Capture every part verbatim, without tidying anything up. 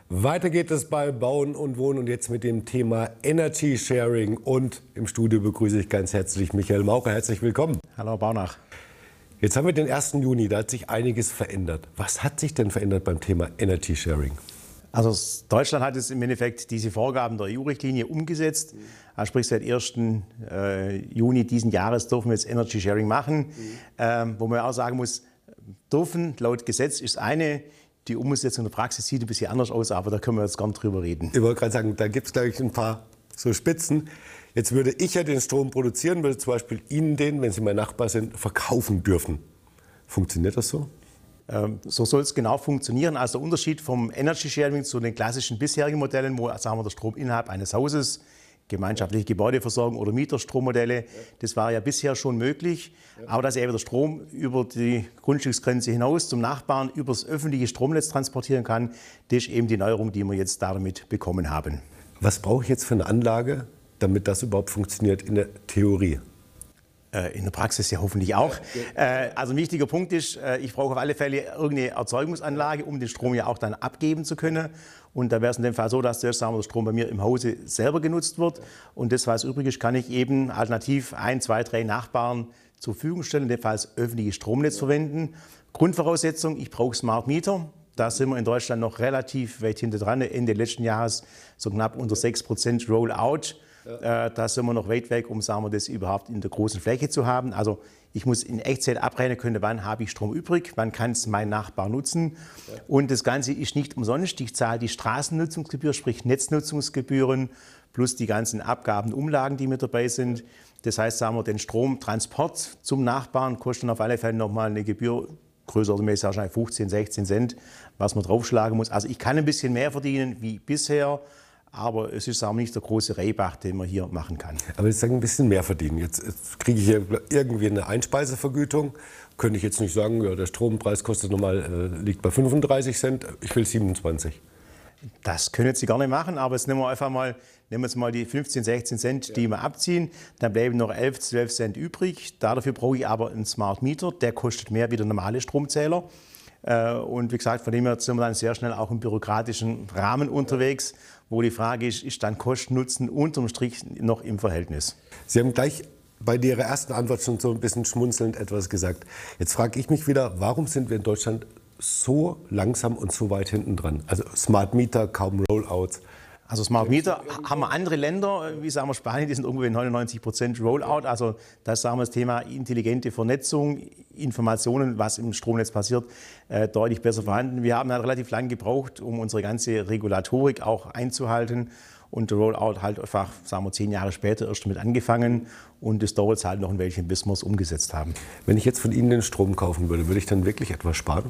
Weiter geht es bei Bauen und Wohnen und jetzt mit dem Thema Energy Sharing. Und im Studio begrüße ich ganz herzlich Michael Maurer. Herzlich willkommen. Hallo Baunach. Jetzt haben wir den ersten Juni, da hat sich einiges verändert. Was hat sich denn verändert beim Thema Energy Sharing? Also Deutschland hat es im Endeffekt diese Vorgaben der E U-Richtlinie umgesetzt. Also sprich seit ersten Juni diesen Jahres dürfen wir jetzt Energy Sharing machen. Mhm. Ähm, wo man auch sagen muss, dürfen laut Gesetz ist eine, die Umsetzung in der Praxis sieht ein bisschen anders aus, aber da können wir jetzt gar nicht drüber reden. Ich wollte gerade sagen, da gibt es glaube ich ein paar so Spitzen. Jetzt würde ich ja den Strom produzieren, würde zum Beispiel Ihnen den, wenn Sie mein Nachbar sind, verkaufen dürfen. Funktioniert das so? Ähm, so soll es genau funktionieren. Also der Unterschied vom Energy Sharing zu den klassischen bisherigen Modellen, wo sagen wir, der Strom innerhalb eines Hauses, gemeinschaftliche Gebäudeversorgung oder Mieterstrommodelle, das war ja bisher schon möglich. Aber dass eben der Strom über die Grundstücksgrenze hinaus zum Nachbarn über das öffentliche Stromnetz transportieren kann, das ist eben die Neuerung, die wir jetzt damit bekommen haben. Was brauche ich jetzt für eine Anlage, damit das überhaupt funktioniert in der Theorie? In der Praxis ja hoffentlich auch. Also ein wichtiger Punkt ist, ich brauche auf alle Fälle irgendeine Erzeugungsanlage, um den Strom ja auch dann abgeben zu können. Und da wäre es in dem Fall so, dass zuerst sagen wir, der Strom bei mir im Hause selber genutzt wird. Und das, was übrig ist, kann ich eben alternativ ein, zwei, drei Nachbarn zur Verfügung stellen, in dem Fall das öffentliche Stromnetz verwenden. Grundvoraussetzung, ich brauche Smart Meter. Da sind wir in Deutschland noch relativ weit hinter dran. Ende letzten Jahres so knapp unter sechs Prozent Rollout. Ja. Da sind wir noch weit weg, um sagen wir, das überhaupt in der großen Fläche zu haben. Also ich muss in Echtzeit abrechnen können, wann habe ich Strom übrig, wann kann es mein Nachbar nutzen. Ja. Und das Ganze ist nicht umsonst. Ich zahle die Straßennutzungsgebühr, sprich Netznutzungsgebühren, plus die ganzen Abgaben, Umlagen, die mit dabei sind. Das heißt, sagen wir, den Stromtransport zum Nachbarn kostet auf alle Fälle nochmal eine Gebühr, größer oder mäßig wahrscheinlich fünfzehn, sechzehn Cent, was man draufschlagen muss. Also ich kann ein bisschen mehr verdienen wie bisher. Aber es ist auch nicht der große Reibach, den man hier machen kann. Aber jetzt sagen ein bisschen mehr verdienen. Jetzt, jetzt kriege ich hier irgendwie eine Einspeisevergütung. Könnte ich jetzt nicht sagen, ja, der Strompreis kostet normal, äh, liegt bei fünfunddreißig Cent, ich will siebenundzwanzig. Das können Sie gerne machen, aber jetzt nehmen wir einfach mal, nehmen wir jetzt mal die fünfzehn, sechzehn Cent, die wir abziehen. Dann bleiben noch elf, zwölf Cent übrig. Dafür brauche ich aber einen Smart Meter, der kostet mehr wie der normale Stromzähler. Und wie gesagt, von dem her sind wir dann sehr schnell auch im bürokratischen Rahmen unterwegs, wo die Frage ist, ist dann Kosten-Nutzen unterm Strich noch im Verhältnis? Sie haben gleich bei Ihrer ersten Antwort schon so ein bisschen schmunzelnd etwas gesagt. Jetzt frage ich mich wieder, warum sind wir in Deutschland so langsam und so weit hinten dran? Also Smart Meter, kaum Rollouts. Also Smart Meter haben wir andere Länder, wie sagen wir Spanien, die sind irgendwo neunundneunzig Prozent Rollout. Also das sagen wir das Thema intelligente Vernetzung, Informationen, was im Stromnetz passiert, äh, deutlich besser vorhanden. Wir haben halt relativ lange gebraucht, um unsere ganze Regulatorik auch einzuhalten. Und der Rollout halt einfach, sagen wir, zehn Jahre später erst damit angefangen. Und es dauert halt noch ein Weilchen, bis wir es umgesetzt haben. Wenn ich jetzt von Ihnen den Strom kaufen würde, würde ich dann wirklich etwas sparen?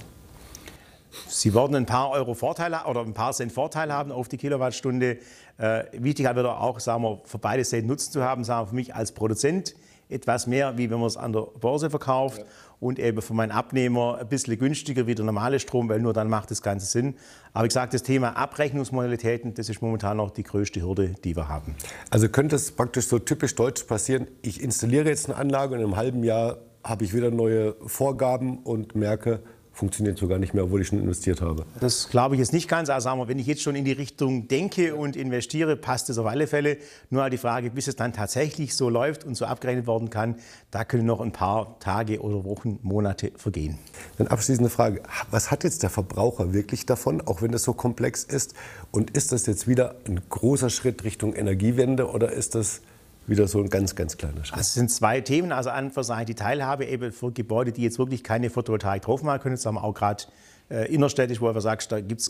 Sie werden ein paar Euro Vorteil oder ein paar Cent Vorteil haben auf die Kilowattstunde. Äh, wichtig halt wieder auch, sagen wir, für beide Seiten Nutzen zu haben, sagen wir, für mich als Produzent etwas mehr, wie wenn man es an der Börse verkauft. Ja. Und eben für meinen Abnehmer ein bisschen günstiger wie der normale Strom, weil nur dann macht das Ganze Sinn. Aber wie gesagt, das Thema Abrechnungsmodalitäten, das ist momentan noch die größte Hürde, die wir haben. Also könnte es praktisch so typisch deutsch passieren, ich installiere jetzt eine Anlage und in einem halben Jahr habe ich wieder neue Vorgaben und merke, funktioniert sogar nicht mehr, obwohl ich schon investiert habe. Das glaube ich jetzt nicht ganz. Also sagen wir, wenn ich jetzt schon in die Richtung denke und investiere, passt es auf alle Fälle. Nur halt die Frage, bis es dann tatsächlich so läuft und so abgerechnet werden kann, da können noch ein paar Tage oder Wochen, Monate vergehen. Dann abschließende Frage, was hat jetzt der Verbraucher wirklich davon, auch wenn das so komplex ist? Und ist das jetzt wieder ein großer Schritt Richtung Energiewende oder ist das wieder so ein ganz, ganz kleiner Schritt? Das sind zwei Themen. Also einerseits die Teilhabe eben für Gebäude, die jetzt wirklich keine Photovoltaik drauf machen können. Das haben wir auch gerade äh, innerstädtisch, wo du sagst, da gibt es